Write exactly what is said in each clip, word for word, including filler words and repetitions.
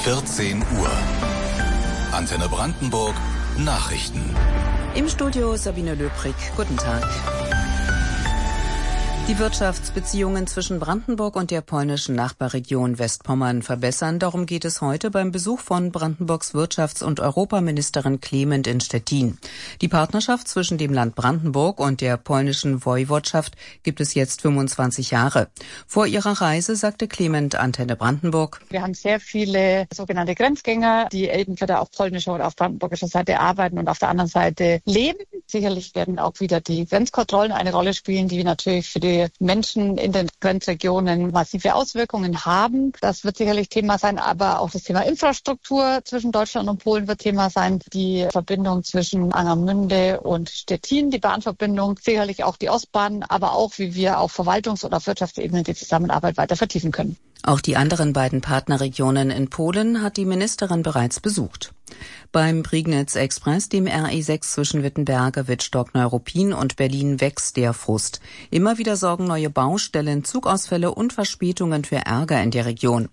vierzehn Uhr. Antenne Brandenburg Nachrichten. Im Studio Sabine Löbrig. Guten Tag. Die Wirtschaftsbeziehungen zwischen Brandenburg und der polnischen Nachbarregion Westpommern verbessern. Darum geht es heute beim Besuch von Brandenburgs Wirtschafts- und Europaministerin Klement in Stettin. Die Partnerschaft zwischen dem Land Brandenburg und der polnischen Woiwodschaft gibt es jetzt fünfundzwanzig Jahre. Vor ihrer Reise sagte Klement Antenne Brandenburg: Wir haben sehr viele sogenannte Grenzgänger, die entweder auf polnischer oder auf brandenburgischer Seite arbeiten und auf der anderen Seite leben. Sicherlich werden auch wieder die Grenzkontrollen eine Rolle spielen, die natürlich für die Menschen in den Grenzregionen massive Auswirkungen haben. Das wird sicherlich Thema sein, aber auch das Thema Infrastruktur zwischen Deutschland und Polen wird Thema sein. Die Verbindung zwischen Angermünde und Stettin, die Bahnverbindung, sicherlich auch die Ostbahn, aber auch, wie wir auf Verwaltungs- oder auf Wirtschaftsebene die Zusammenarbeit weiter vertiefen können. Auch die anderen beiden Partnerregionen in Polen hat die Ministerin bereits besucht. Beim Prignitz-Express, dem R E sechs zwischen Wittenberge, Wittstock-Neuruppin und Berlin, wächst der Frust. Immer wieder sorgen neue Baustellen, Zugausfälle und Verspätungen für Ärger in der Region.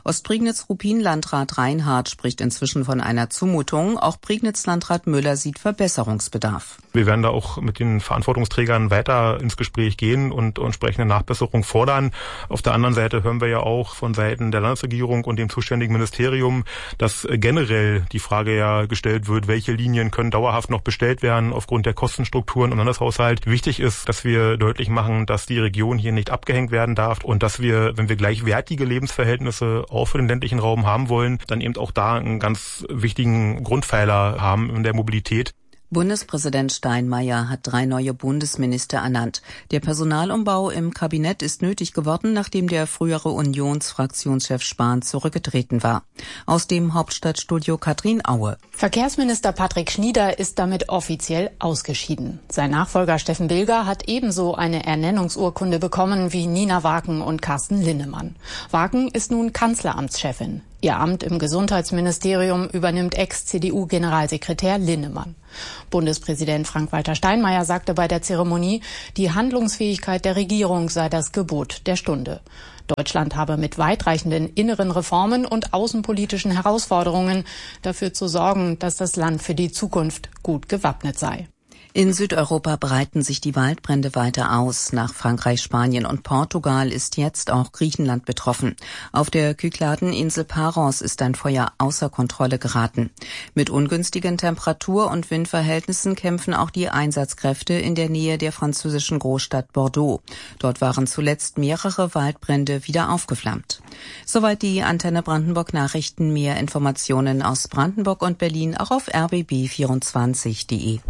Ostprignitz-Ruppin-Landrat Reinhardt spricht inzwischen von einer Zumutung. Auch Prignitz-Landrat Müller sieht Verbesserungsbedarf. Wir werden da auch mit den Verantwortungsträgern weiter ins Gespräch gehen und entsprechende Nachbesserung fordern. Auf der anderen Seite hören wir ja auch von Seiten der Landesregierung und dem zuständigen Ministerium, dass generell die Frage ja gestellt wird, welche Linien können dauerhaft noch bestellt werden aufgrund der Kostenstrukturen im Landeshaushalt. Wichtig ist, dass wir deutlich machen, dass die Region hier nicht abgehängt werden darf und dass wir, wenn wir gleichwertige Lebensverhältnisse auch für den ländlichen Raum haben wollen, dann eben auch da einen ganz wichtigen Grundpfeiler haben in der Mobilität. Bundespräsident Steinmeier hat drei neue Bundesminister ernannt. Der Personalumbau im Kabinett ist nötig geworden, nachdem der frühere Unionsfraktionschef Spahn zurückgetreten war. Aus dem Hauptstadtstudio Katrin Aue. Verkehrsminister Patrick Schnieder ist damit offiziell ausgeschieden. Sein Nachfolger Steffen Bilger hat ebenso eine Ernennungsurkunde bekommen wie Nina Waken und Carsten Linnemann. Waken ist nun Kanzleramtschefin. Ihr Amt im Gesundheitsministerium übernimmt Ex-C D U-Generalsekretär Linnemann. Bundespräsident Frank-Walter Steinmeier sagte bei der Zeremonie, die Handlungsfähigkeit der Regierung sei das Gebot der Stunde. Deutschland habe mit weitreichenden inneren Reformen und außenpolitischen Herausforderungen dafür zu sorgen, dass das Land für die Zukunft gut gewappnet sei. In Südeuropa breiten sich die Waldbrände weiter aus. Nach Frankreich, Spanien und Portugal ist jetzt auch Griechenland betroffen. Auf der Kykladeninsel Paros ist ein Feuer außer Kontrolle geraten. Mit ungünstigen Temperatur- und Windverhältnissen kämpfen auch die Einsatzkräfte in der Nähe der französischen Großstadt Bordeaux. Dort waren zuletzt mehrere Waldbrände wieder aufgeflammt. Soweit die Antenne Brandenburg Nachrichten. Mehr Informationen aus Brandenburg und Berlin auch auf r b b vierundzwanzig punkt de.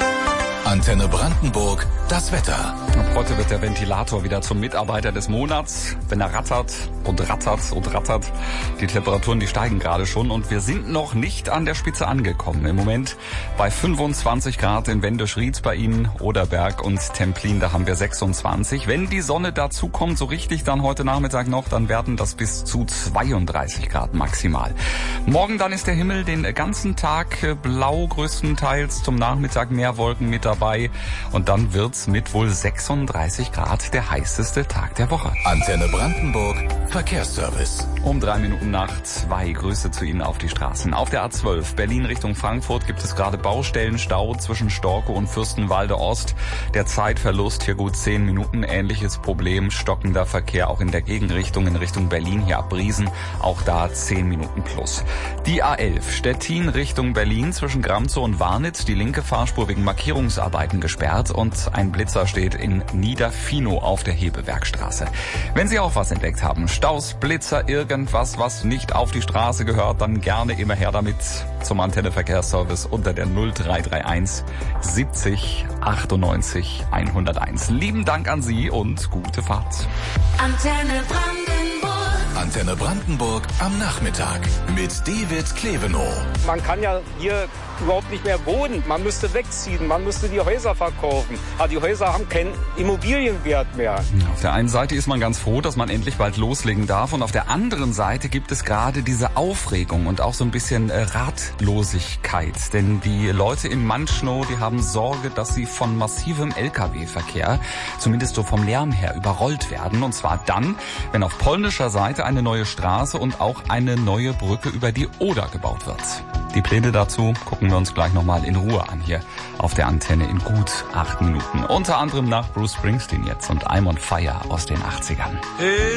Antenne Brandenburg, das Wetter. Heute wird der Ventilator wieder zum Mitarbeiter des Monats, wenn er rattert und rattert und rattert. Die Temperaturen, die steigen gerade schon und wir sind noch nicht an der Spitze angekommen. Im Moment bei fünfundzwanzig Grad in Wendisch-Rietz bei Ihnen, Oderberg und Templin, da haben wir sechsundzwanzig. Wenn die Sonne dazu kommt, so richtig dann heute Nachmittag noch, dann werden das bis zu zweiunddreißig Grad maximal. Morgen dann ist der Himmel den ganzen Tag blau, größtenteils zum Nachmittag mehr Wolken mit dabei. Und dann wird's mit wohl sechsunddreißig Grad der heißeste Tag der Woche. Antenne Brandenburg, Verkehrsservice. Um drei Minuten nach zwei, Grüße zu Ihnen auf die Straßen. Auf der A zwölf, Berlin Richtung Frankfurt, gibt es gerade Baustellenstau zwischen Storkow und Fürstenwalde Ost. Der Zeitverlust hier gut zehn Minuten. Ähnliches Problem, stockender Verkehr auch in der Gegenrichtung, in Richtung Berlin, hier ab Briesen. Auch da zehn Minuten plus. Die A elf, Stettin Richtung Berlin, zwischen Gramzow und Warnitz, die linke Fahrspur wegen Markierungsarbeiten gesperrt und ein Blitzer steht in Niederfino auf der Hebewerkstraße. Wenn Sie auch was entdeckt haben, Staus, Blitzer, irgendwas, was nicht auf die Straße gehört, dann gerne immer her damit zum Antenne Verkehrsservice unter der null drei drei eins siebzig achtundneunzig hunderteins. Lieben Dank an Sie und gute Fahrt. Antenne Brandenburg. Antenne Brandenburg am Nachmittag mit David Klevenow. Man kann ja hier überhaupt nicht mehr wohnen. Man müsste wegziehen, man müsste die Häuser verkaufen. Aber die Häuser haben keinen Immobilienwert mehr. Auf der einen Seite ist man ganz froh, dass man endlich bald loslegen darf. Und auf der anderen Seite gibt es gerade diese Aufregung und auch so ein bisschen Ratlosigkeit. Denn die Leute in Manschnow, die haben Sorge, dass sie von massivem L K W-Verkehr, zumindest so vom Lärm her, überrollt werden. Und zwar dann, wenn auf polnischer Seite dafür eine neue Straße und auch eine neue Brücke über die Oder gebaut wird. Die Pläne dazu gucken wir uns gleich nochmal in Ruhe an hier auf der Antenne in gut acht Minuten. Unter anderem nach Bruce Springsteen jetzt und I'm on Fire aus den achtzigern.